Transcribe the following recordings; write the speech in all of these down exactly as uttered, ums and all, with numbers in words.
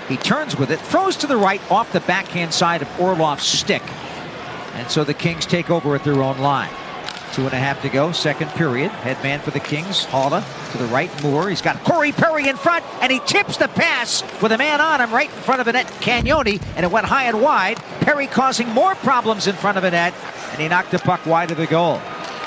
He turns with it, throws to the right off the backhand side of Orlov's stick. And so the Kings take over at their own line. Two and a half to go, second period. Head man for the Kings, Haula to the right, Moore. He's got Corey Perry in front, and he tips the pass with a man on him right in front of the net, Cagnoni, and it went high and wide. Perry causing more problems in front of the net, and he knocked the puck wide of the goal.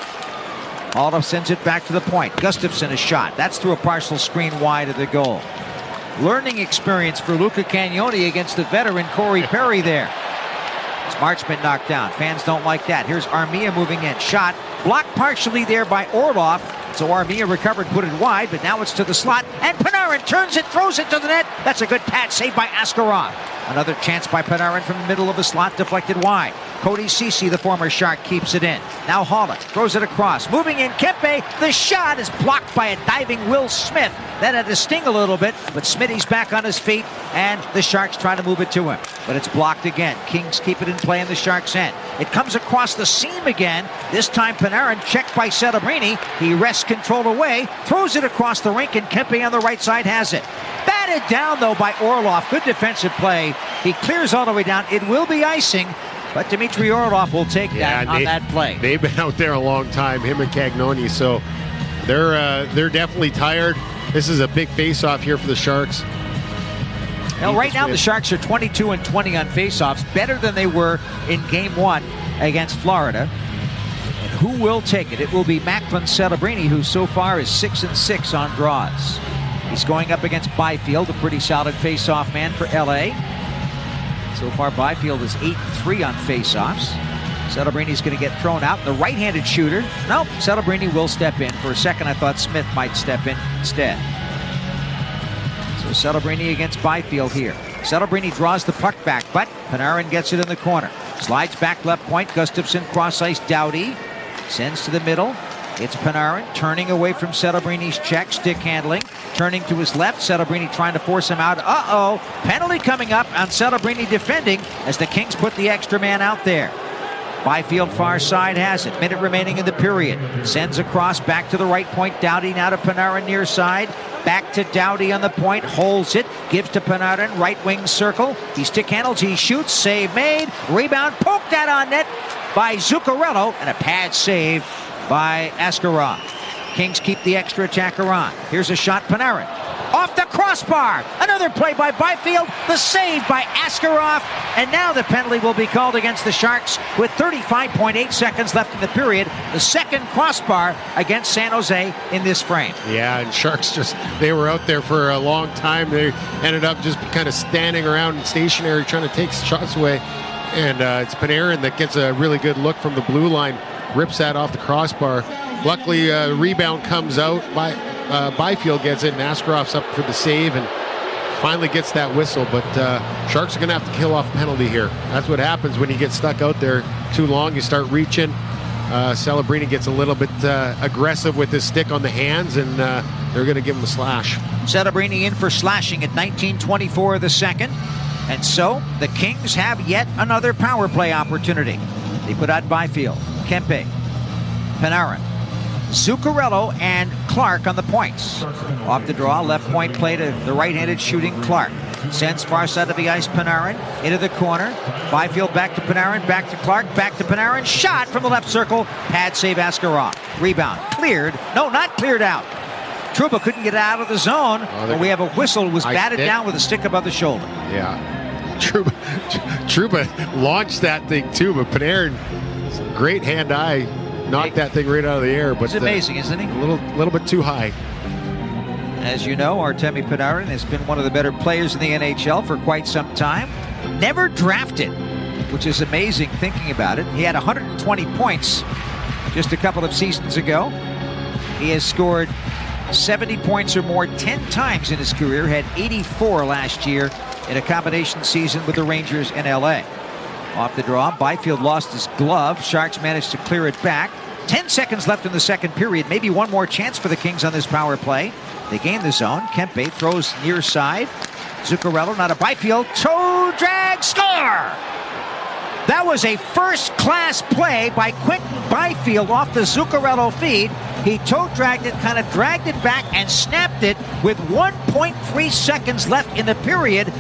Haula sends it back to the point. Gustafsson a shot. That's through a partial screen wide of the goal. Learning experience for Luca Cagnoni against the veteran Corey Perry there. Smart's been knocked down. Fans don't like that. Here's Armia moving in. Shot blocked partially there by Orlov. So Armia recovered, put it wide, but now it's to the slot. And Panarin turns it, throws it to the net. That's a good patch saved by Askarov. Another chance by Panarin from the middle of the slot, deflected wide. Cody Ceci, the former Shark, keeps it in. Now Haula throws it across. Moving in, Kempe. The shot is blocked by a diving Will Smith. That had to sting a little bit, but Smitty's back on his feet, and the Sharks try to move it to him. But it's blocked again. Kings keep it in play in the Sharks' end. It comes across the seam again. This time Panarin checked by Celebrini. He wrests control away, throws it across the rink, and Kempe on the right side has it. Batted down, though, by Orlov. Good defensive play. He clears all the way down. It will be icing, but Dmitry Orlov will take yeah, that on they, that play. They've been out there a long time, him and Cagnoni, so they're uh, they're definitely tired. This is a big face-off here for the Sharks. Now, right now, the Sharks are twenty-two and twenty on face-offs, better than they were in Game One against Florida. And who will take it? It will be Macklin Celebrini, who so far is six and six on draws. He's going up against Byfield, a pretty solid face-off man for L A. So far, Byfield is eight and three on face-offs. Celebrini's going to get thrown out. The right-handed shooter. No, Celebrini will step in. For a second, I thought Smith might step in instead. So Celebrini against Byfield here. Celebrini draws the puck back, but Panarin gets it in the corner. Slides back left point. Gustafsson cross-ice. Doughty sends to the middle. It's Panarin turning away from Celebrini's check. Stick handling. Turning to his left. Celebrini trying to force him out. Uh-oh. Penalty coming up on Celebrini defending as the Kings put the extra man out there. Byfield far side has it. Minute remaining in the period. Sends across back to the right point. Doughty now to Panarin near side. Back to Doughty on the point. Holds it. Gives to Panarin. Right wing circle. He stick handles. He shoots. Save made. Rebound. Poked that on net by Zuccarello. And a pad save by Askarov. Kings keep the extra attacker on. Here's a shot. Panarin. Off the crossbar. Another play by Byfield. The save by Askarov. And now the penalty will be called against the Sharks with thirty-five point eight seconds left in the period. The second crossbar against San Jose in this frame. Yeah, and Sharks just, they were out there for a long time. They ended up just kind of standing around and stationary trying to take shots away. And uh, it's Panarin that gets a really good look from the blue line. Rips that off the crossbar. Luckily, uh, rebound comes out. By, uh, Byfield gets it, and Askarov's up for the save and finally gets that whistle. But uh, Sharks are going to have to kill off a penalty here. That's what happens when you get stuck out there too long. You start reaching. Uh, Celebrini gets a little bit uh, aggressive with his stick on the hands, and uh, they're going to give him a slash. Celebrini in for slashing at nineteen twenty-four of the second. And so the Kings have yet another power play opportunity. They put out Byfield, Kempe, Panarin, Zuccarello, and Clark on the points. Off the draw, left point play to the right-handed shooting Clark. Sends far side of the ice Panarin into the corner. Byfield back to Panarin, back to Clark, back to Panarin. Shot from the left circle. Pad save Askarov. Rebound. Cleared. No, not cleared out. Trouba couldn't get out of the zone. Oh, but we have a whistle. Was batted down with a stick above the shoulder. Yeah. Trouba, Trouba launched that thing too, but Panarin, great hand-eye, knocked that thing right out of the air. But it's amazing, uh, isn't he? A little, little bit too high. As you know, Artemi Panarin has been one of the better players in the N H L for quite some time. Never drafted, which is amazing thinking about it. He had one hundred twenty points just a couple of seasons ago. He has scored seventy points or more ten times in his career, had eighty-four last year in a combination season with the Rangers in L A. Off the draw, Byfield lost his glove. Sharks managed to clear it back. ten seconds left in the second period. Maybe one more chance for the Kings on this power play. They gain the zone. Kempe throws near side. Zuccarello, not a Byfield. Toe drag, score! That was a first-class play by Quinton Byfield off the Zuccarello feed. He toe dragged it, kind of dragged it back and snapped it with one point three seconds left in the period.